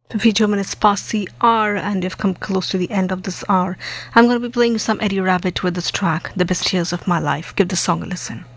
52 minutes past the hour, and we've come close to the end of this hour. I'm going to be playing some Eddie Rabbit with this track, The Best Years of My Life. Give this song a listen.